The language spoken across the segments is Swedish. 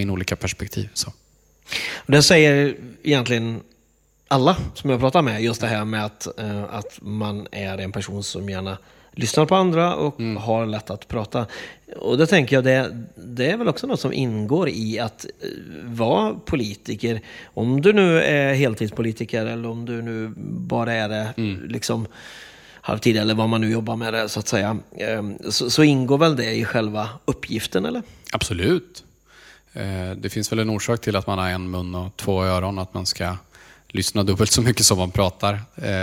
in olika perspektiv. Så. Det säger egentligen alla som jag pratar med, just det här med att man är en person som gärna lyssnar på andra och har lätt att prata. Och det tänker jag, det är väl också något som ingår i att vara politiker. Om du nu är heltidspolitiker eller om du nu bara är det liksom halvtid eller vad man nu jobbar med det, så att säga. Så ingår väl det i själva uppgiften, eller? Absolut. Det finns väl en orsak till att man har en mun och 2 öron, att man ska lyssna dubbelt så mycket som man pratar.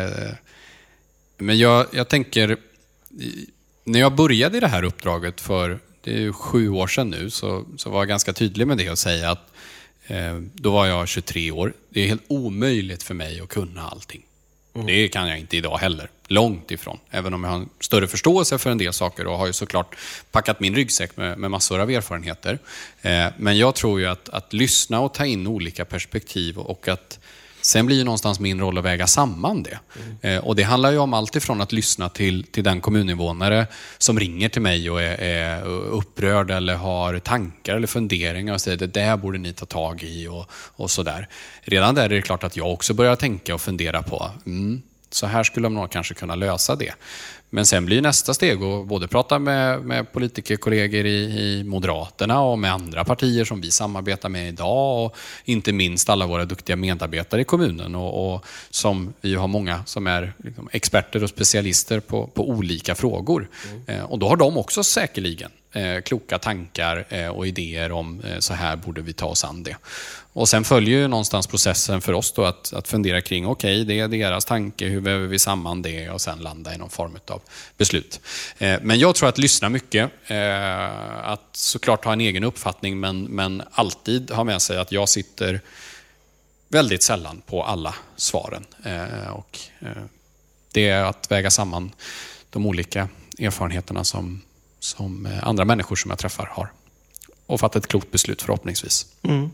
Men jag tänker, när jag började i det här uppdraget för det är ju 7 år sedan nu, så var jag ganska tydlig med det och säga att då var jag 23 år. Det är helt omöjligt för mig att kunna allting. Det kan jag inte idag heller. Långt ifrån. Även om jag har en större förståelse för en del saker och har ju såklart packat min ryggsäck med massor av erfarenheter. Men jag tror ju att lyssna och ta in olika perspektiv och att sen blir ju någonstans min roll att väga samman det. Och det handlar ju om allt ifrån att lyssna till den kommuninvånare som ringer till mig och är upprörd eller har tankar eller funderingar och säger det där borde ni ta tag i och sådär. Redan där är det klart att jag också börjar tänka och fundera på så här skulle man kanske kunna lösa det. Men sen blir nästa steg att både prata med politikerkollegor i Moderaterna och med andra partier som vi samarbetar med idag och inte minst alla våra duktiga medarbetare i kommunen och som vi har många som är liksom experter och specialister på olika frågor. Och då har de också säkerligen kloka tankar och idéer om så här borde vi ta oss an det. Och sen följer ju någonstans processen för oss då att fundera kring okej, det är deras tanke, hur behöver vi samman det och sen landa i någon form av beslut. Men jag tror att lyssna mycket, att såklart ha en egen uppfattning men alltid ha med sig att jag sitter väldigt sällan på alla svaren. Och det är att väga samman de olika erfarenheterna som andra människor som jag träffar har och fatta ett klokt beslut förhoppningsvis.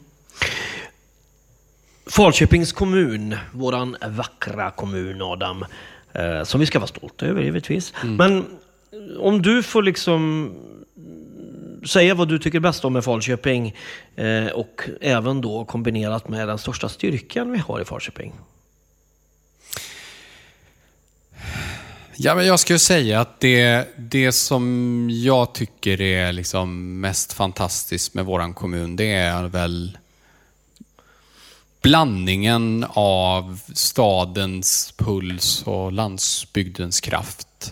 Falköpings kommun, våran vackra kommun, Adam, som vi ska vara stolta över givetvis. Men om du får liksom säga vad du tycker bäst om med Falköping och även då kombinerat med den största styrkan vi har i Falköping. Ja, men jag skulle säga att det som jag tycker är liksom mest fantastiskt med våran kommun, det är väl blandningen av stadens puls och landsbygdens kraft.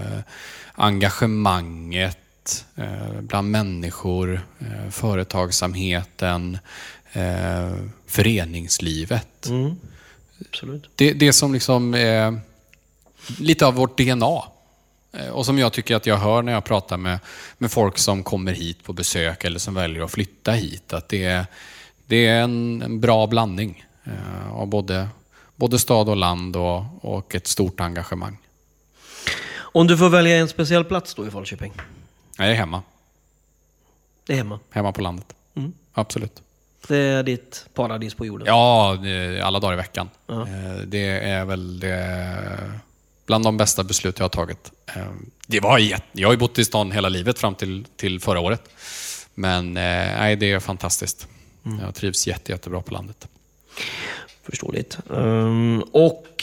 Engagemanget bland människor, företagsamheten, föreningslivet. Absolut. Det som liksom är lite av vårt DNA. Och som jag tycker att jag hör när jag pratar med folk som kommer hit på besök eller som väljer att flytta hit. Att det är en bra blandning av både stad och land och ett stort engagemang. Om du får välja en speciell plats då i Falköping? Jag är hemma. Det är hemma? Hemma på landet. Absolut. Det är ditt paradis på jorden? Ja, alla dagar i veckan. Det är väl bland de bästa beslut jag har tagit. Jag har ju bott i stan hela livet fram till förra året. Men nej, det är fantastiskt. Jag trivs jättebra på landet. Förståeligt. Och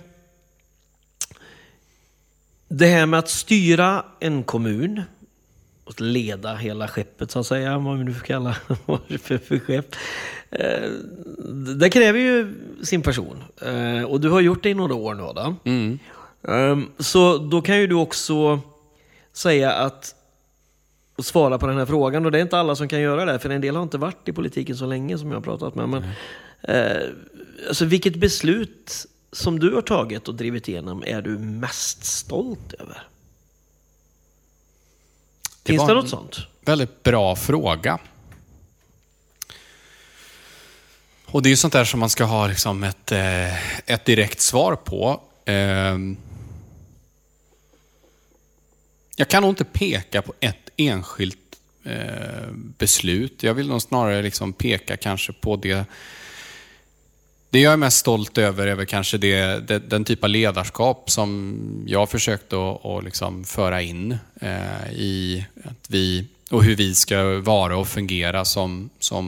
det här med att styra en kommun och leda hela skeppet så att säga, vad vi nu får kalla för skepp. Det kräver ju sin person. Och du har gjort det i några år nu, Adam. Så då kan ju du också säga att och svara på den här frågan, och det är inte alla som kan göra det, för en del har inte varit i politiken så länge som jag har pratat med, men alltså vilket beslut som du har tagit och drivit igenom är du mest stolt över? Finns det något sånt? Väldigt bra fråga. Och det är ju sånt där som man ska ha liksom ett direkt svar på. Jag kan nog inte peka på ett enskilt beslut. Jag vill nog snarare liksom peka kanske på det jag är mest stolt över är väl kanske den typ av ledarskap som jag har försökt att liksom föra in i att vi och hur vi ska vara och fungera som